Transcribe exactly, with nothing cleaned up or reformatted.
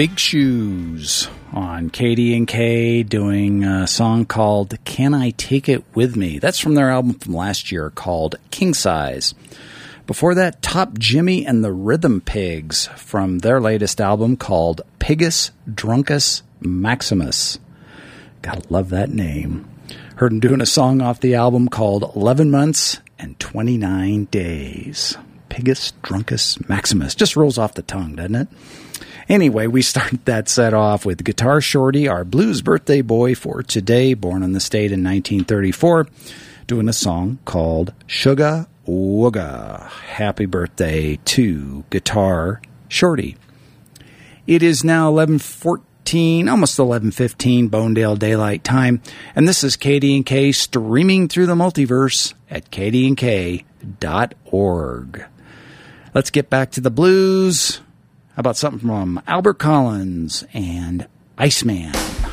Big Shoes on K D and K doing a song called Can I Take It With Me? That's from their album from last year called King Size. Before that, Top Jimmy and the Rhythm Pigs from their latest album called Pigus Drunkus Maximus. Gotta love that name. Heard him doing a song off the album called eleven months and twenty-nine days. Pigus Drunkus Maximus. Just rolls off the tongue, doesn't it? Anyway, we started that set off with Guitar Shorty, our blues birthday boy for today, born in the state in nineteen thirty-four, doing a song called Sugar Wooga. Happy birthday to Guitar Shorty. It is now eleven fourteen, almost eleven fifteen, Bonedale Daylight Time, and this is K D and K streaming through the multiverse at k d n k dot org. Let's get back to the blues. How about something from Albert Collins and Iceman?